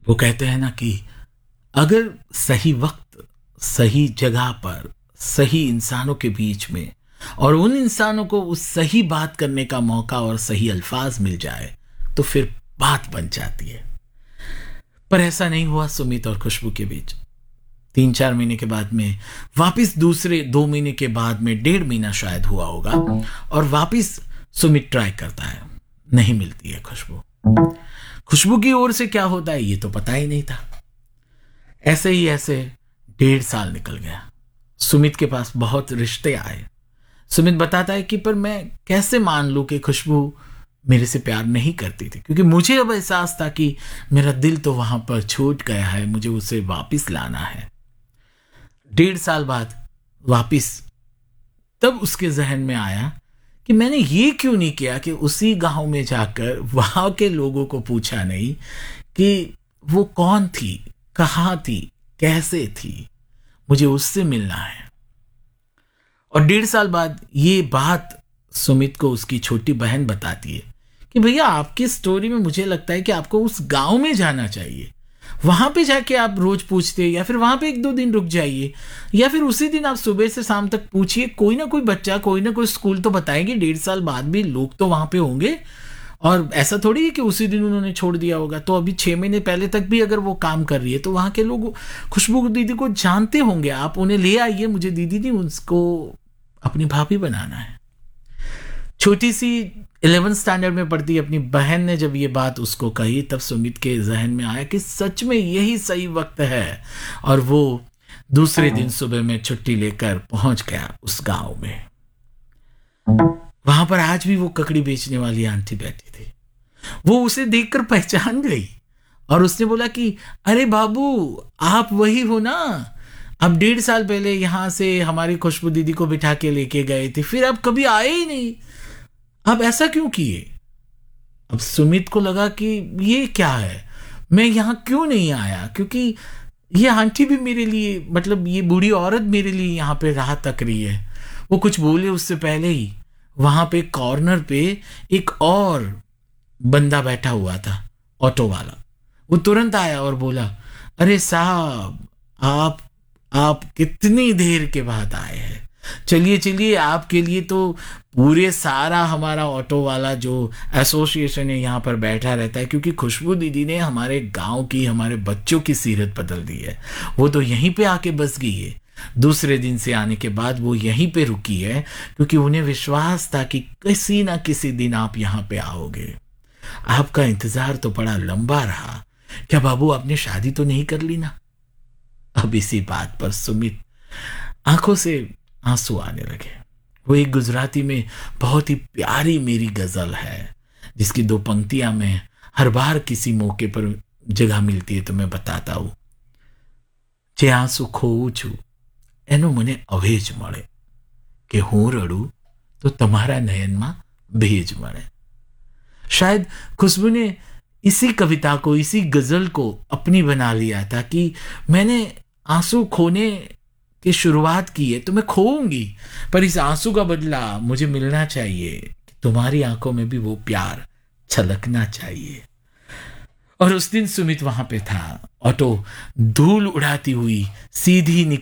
वो कहते हैं ना कि अगर सही वक्त, सही जगह पर, सही इंसानों के बीच में और उन इंसानों को उस सही बात करने का मौका और सही अल्फाज मिल जाए तो फिर बात बन जाती है। पर ऐसा नहीं हुआ सुमित और खुशबू के बीच। 3-4 महीने के बाद में वापिस, दूसरे 2 महीने के बाद में, 1.5 महीना शायद हुआ होगा, और वापिस सुमित ट्राई करता है, नहीं मिलती है खुशबू। खुशबू की ओर से क्या होता है ये तो पता ही नहीं था। ऐसे ही ऐसे 1.5 साल निकल गया। सुमित के पास बहुत रिश्ते आए। सुमित बताता है कि पर मैं कैसे मान लूं कि खुशबू मेरे से प्यार नहीं करती थी, क्योंकि मुझे अब एहसास था कि मेरा दिल तो वहां पर छूट गया है, मुझे उसे वापिस लाना है। 1.5 साल बाद वापिस तब उसके जहन में आया कि मैंने ये क्यों नहीं किया कि उसी गांव में जाकर वहां के लोगों को पूछा नहीं कि वो कौन थी, कहाँ थी, कैसे थी, मुझे उससे मिलना है। और 1.5 साल बाद ये बात सुमित को उसकी छोटी बहन बताती है कि भैया आपकी स्टोरी में मुझे लगता है कि आपको उस गांव में जाना चाहिए, वहां पे जाके आप रोज पूछते, या फिर वहां पे 1-2 दिन रुक जाइए, या फिर उसी दिन आप सुबह से शाम तक पूछिए, कोई ना कोई बच्चा, कोई ना कोई स्कूल तो बताएंगे। 1.5 साल बाद भी लोग तो वहां पे होंगे, और ऐसा थोड़ी है कि उसी दिन उन्होंने छोड़ दिया होगा। तो अभी 6 महीने पहले तक भी अगर वो काम कर रही है तो वहां के लोग खुशबू दीदी को जानते होंगे, आप उन्हें ले आइए, मुझे दीदी नहीं, उसको अपनी भाभी बनाना है। छोटी सी 11th स्टैंडर्ड में पढ़ती अपनी बहन ने जब ये बात उसको कही, तब सुमित के जहन में आया कि सच में यही सही वक्त है, और वो दूसरे दिन सुबह में छुट्टी लेकर पहुंच गया उस गांव में। वहां पर आज भी वो ककड़ी बेचने वाली आंटी बैठी थी। वो उसे देखकर पहचान गई और उसने बोला कि अरे बाबू, आप वही हो ना, अब 1.5 साल पहले यहां से हमारी खुशबू दीदी को बिठा के लेके गए थे, फिर आप कभी आए ही नहीं, आप ऐसा क्यों किए? अब सुमित को लगा कि ये क्या है, मैं यहां क्यों नहीं आया, क्योंकि ये आंटी भी मेरे लिए, मतलब ये बूढ़ी औरत मेरे लिए यहां पे राह तक रही है। वो कुछ बोले उससे पहले ही वहां पे कॉर्नर पे एक और बंदा बैठा हुआ था, ऑटो वाला। वो तुरंत आया और बोला, अरे साहब, आप कितनी देर के बाद आए हैं, चलिए चलिए, आपके लिए तो पूरे सारा हमारा ऑटो वाला जो एसोसिएशन है यहाँ पर बैठा रहता है, क्योंकि खुशबू दीदी ने हमारे गांव की, हमारे बच्चों की सीरत बदल दी है। वो तो यहीं पे आके बस गई है। दूसरे दिन से आने के बाद वो यहीं पे रुकी है, क्योंकि उन्हें विश्वास था कि किसी ना किसी दिन आप यहाँ पे आओगे। आपका इंतजार तो बड़ा लंबा रहा, क्या बाबू आपने शादी तो नहीं कर ली ना? अब इसी बात पर सुमित आंखों से आंसू आने लगे। वो एक गुजराती में बहुत ही प्यारी मेरी गजल है, जिसकी 2 पंक्तियां मैं हर बार किसी मौके पर जगह मिलती है तो मैं बताता हूं। जे आंसू खोऊं છું એનો મને અવેજ મળે, કે હું રડું તો તમારા નયનમાં ભેજ મળે। शायद खुशबू ने इसी कविता को, इसी गजल को अपनी बना लिया था कि मैंने आंसू खोने की शुरुआत की है तो मैं खोऊंगी, पर इस आंसू का बदला मुझे मिलना चाहिए, तुम्हारी आंखों में भी वो प्यार छलकना चाहिए। और उस दिन सुमित वहां पे था। ऑटो धूल उड़ाती हुई सीधी